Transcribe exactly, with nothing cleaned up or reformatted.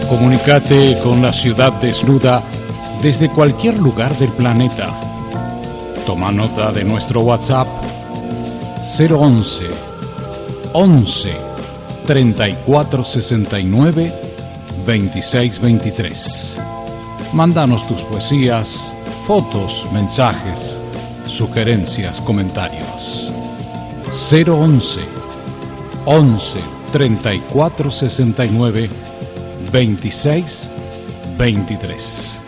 Comunícate con la ciudad desnuda desde cualquier lugar del planeta. Toma nota de nuestro WhatsApp cero once, once, treinta y cuatro sesenta y nueve, veintiséis veintitrés. Mándanos tus poesías, fotos, mensajes, sugerencias, comentarios. cero once, once, treinta y cuatro sesenta y nueve, veintiséis veintitrés.